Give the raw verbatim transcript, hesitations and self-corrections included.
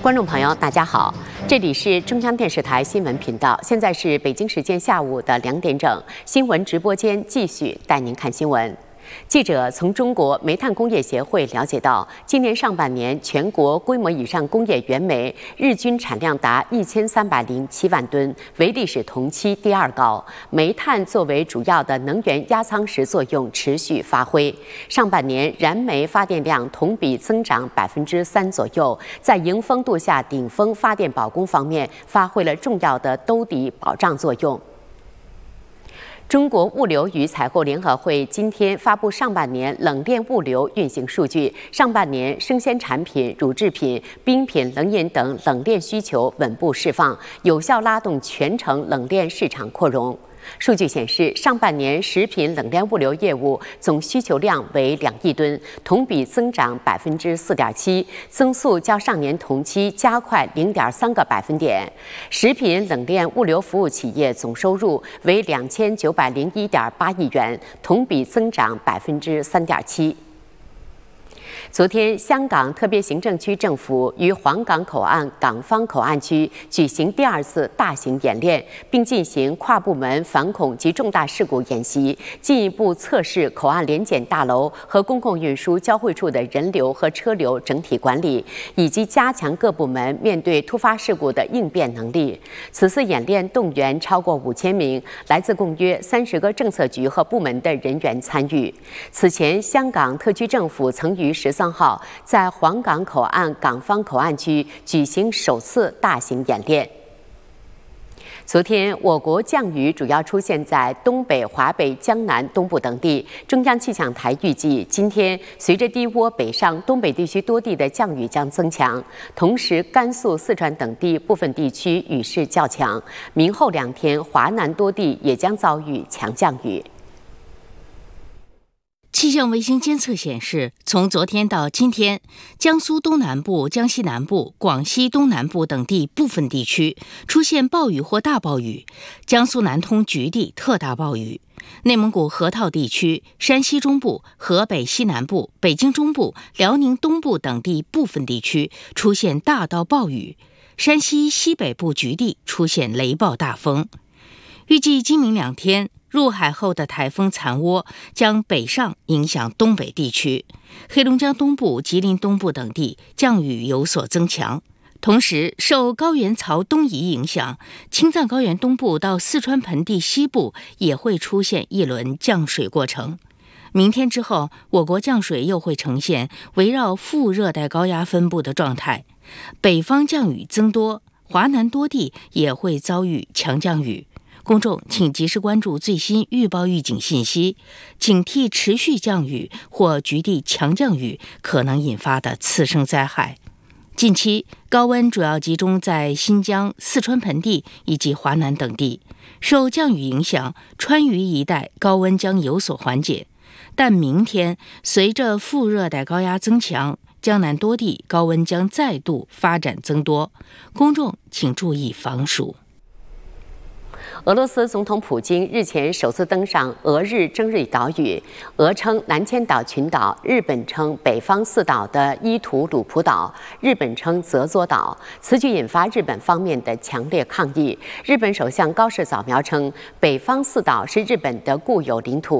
观众朋友，大家好，这里是中央电视台新闻频道，现在是北京时间下午的两点整，新闻直播间继续带您看新闻。记者从中国煤炭工业协会了解到，今年上半年全国规模以上工业原煤日均产量达一千三百零七万吨，为历史同期第二高。煤炭作为主要的能源压舱石作用持续发挥。上半年燃煤发电量同比增长百分之三左右，在迎风度夏顶峰发电保供方面发挥了重要的兜底保障作用。中国物流与采购联合会今天发布上半年冷链物流运行数据，上半年生鲜产品、乳制品、冰品、冷饮等冷链需求稳步释放，有效拉动全城冷链市场扩容。数据显示，上半年食品冷链物流业务总需求量为两亿吨，同比增长百分之四点七，增速较上年同期加快零点三个百分点。食品冷链物流服务企业总收入为两千九百零一点八亿元，同比增长百分之三点七。昨天，香港特别行政区政府于皇岗口岸港方口岸区举行第二次大型演练，并进行跨部门反恐及重大事故演习，进一步测试口岸联检大楼和公共运输交汇处的人流和车流整体管理，以及加强各部门面对突发事故的应变能力。此次演练动员超过五千名来自共约三十个政策局和部门的人员参与。此前，香港特区政府曾于十三号在皇岗口岸港方口岸区举行首次大型演练。昨天，我国降雨主要出现在东北、华北、江南、东部等地。中央气象台预计，今天随着低涡北上，东北地区多地的降雨将增强，同时甘肃、四川等地部分地区雨势较强。明后两天，华南多地也将遭遇强降雨。 气象卫星监测显示，从昨天到今天，江苏东南部、江西南部、广西东南部等地部分地区出现暴雨或大暴雨，江苏南通局地特大暴雨，内蒙古河套地区、山西中部、河北西南部、北京中部、辽宁东部等地部分地区出现大到暴雨，山西西北部局地出现雷暴大风。预计今明两天，入海后的台风残涡将北上影响东北地区，黑龙江东部、吉林东部等地降雨有所增强。同时，受高原槽东移影响，青藏高原东部到四川盆地西部也会出现一轮降水过程。明天之后，我国降水又会呈现围绕副热带高压分布的状态，北方降雨增多，华南多地也会遭遇强降雨。公众请及时关注最新预报预警信息，警惕持续降雨或局地强降雨可能引发的次生灾害。近期高温主要集中在新疆、四川盆地以及华南等地，受降雨影响，川渝一带高温将有所缓解。但明天随着副热带高压增强，江南多地高温将再度发展增多，公众请注意防暑。 俄罗斯总统普京日前首次登上俄日争议岛屿，俄称南千岛群岛，日本称北方四岛的伊图鲁普岛，日本称泽佐岛。此举引发日本方面的强烈抗议。日本首相高市早苗称，北方四岛是日本的固有领土。